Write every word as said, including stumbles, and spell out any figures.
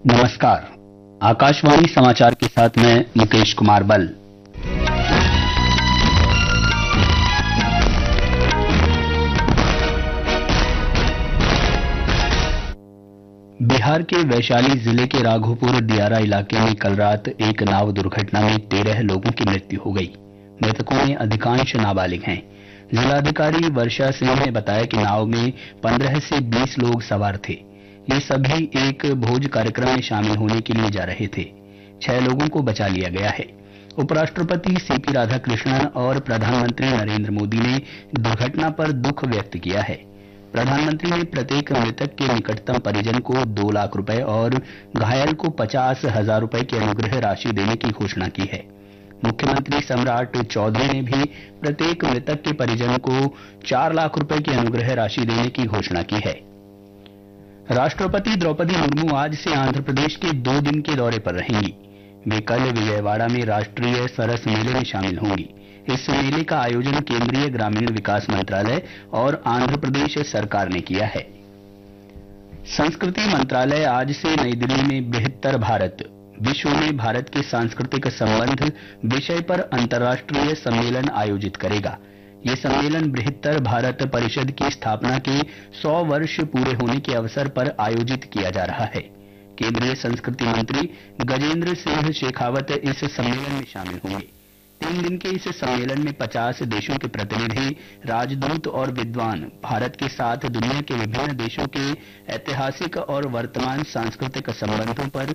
नमस्कार। आकाशवाणी समाचार के साथ मैं मुकेश कुमार बल। बिहार के वैशाली जिले के राघोपुर दियारा इलाके में कल रात एक नाव दुर्घटना में तेरह लोगों की मृत्यु हो गई। मृतकों में अधिकांश नाबालिग हैं। जिलाधिकारी वर्षा सिंह ने बताया कि नाव में पंद्रह से बीस लोग सवार थे। ये सभी एक भोज कार्यक्रम में शामिल होने के लिए जा रहे थे। छह लोगों को बचा लिया गया है। उपराष्ट्रपति सीपी राधाकृष्णन और प्रधानमंत्री नरेंद्र मोदी ने दुर्घटना पर दुख व्यक्त किया है। प्रधानमंत्री ने प्रत्येक मृतक के निकटतम परिजन को दो लाख रुपए और घायल को पचास हजार रुपए की अनुग्रह राशि देने की घोषणा की है। मुख्यमंत्री सम्राट चौधरी ने भी प्रत्येक मृतक के परिजन को चार लाख रुपए की अनुग्रह राशि देने की घोषणा की है। राष्ट्रपति द्रौपदी मुर्मू आज से आंध्र प्रदेश के दो दिन के दौरे पर रहेंगी। वे कल विजयवाड़ा में राष्ट्रीय सरस मेले में शामिल होंगी। इस मेले का आयोजन केंद्रीय ग्रामीण विकास मंत्रालय और आंध्र प्रदेश सरकार ने किया है। संस्कृति मंत्रालय आज से नई दिल्ली में बेहतर भारत विश्व में भारत के सांस्कृतिक संबंध विषय पर अंतर्राष्ट्रीय सम्मेलन आयोजित करेगा। ये सम्मेलन बृहत्तर भारत परिषद की स्थापना के सौ वर्ष पूरे होने के अवसर पर आयोजित किया जा रहा है। केंद्रीय संस्कृति मंत्री गजेंद्र सिंह शेखावत इस सम्मेलन में शामिल होंगे। तीन दिन के इस सम्मेलन में पचास देशों के प्रतिनिधि, राजदूत और विद्वान भारत के साथ दुनिया के विभिन्न देशों के ऐतिहासिक और वर्तमान सांस्कृतिक संबंधों पर